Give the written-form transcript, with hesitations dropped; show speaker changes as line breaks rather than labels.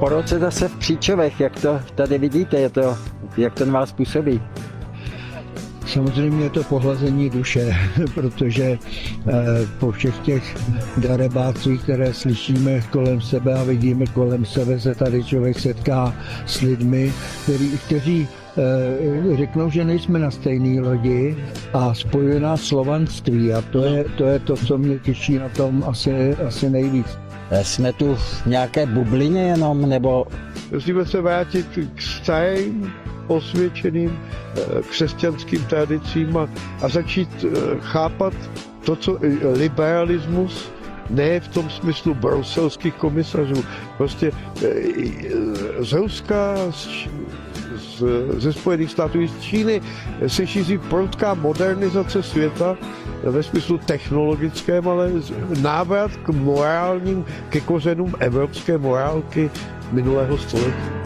po roce zase v Příčovech, jak to tady vidíte, jak to na vás působí?
Samozřejmě je to pohlazení duše, protože po všech těch darebácích, které slyšíme kolem sebe a vidíme kolem sebe, se tady člověk setká s lidmi, kteří řeknou, že nejsme na stejné lodi a spojuje nás slovanství a to je to, co mě těší na tom asi nejvíc.
Jsme tu v nějaké bublině jenom, nebo?
Musíme se vrátit k starým, osvědčeným křesťanským tradicím a začít chápat to, co liberalismus, ne v tom smyslu bruselských komisařů, prostě z Ruska, ze Spojených států i z Číny se šíří prudká modernizace světa ve smyslu technologickém, ale návrat k morálním, ke kořenům evropské morálky minulého století.